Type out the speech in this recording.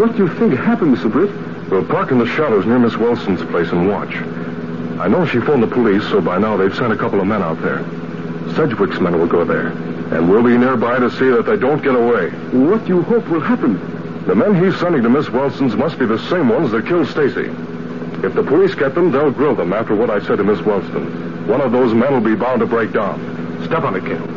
What do you think happened, Mr. Britt? We'll park in the shadows near Miss Wilson's place and watch. I know she phoned the police, so by now they've sent a couple of men out there. Sedgwick's men will go there, and we'll be nearby to see that they don't get away. What do you hope will happen? The men he's sending to Miss Wilson's must be the same ones that killed Stacy. If the police get them, they'll grill them after what I said to Miss Wilson. One of those men will be bound to break down. Step on it, kid.